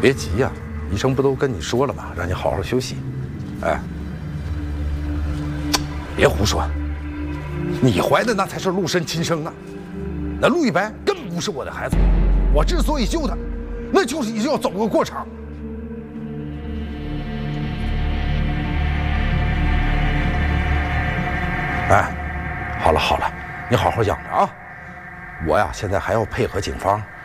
别急呀，医生不都跟你说了吗？让你好好休息。哎，别胡说，你怀的那才是陆深亲生啊，那陆一白根本不是我的孩子。我之所以救他，那就是要走个过场。哎，好了好了，你好好养着啊。我呀，现在还要配合警方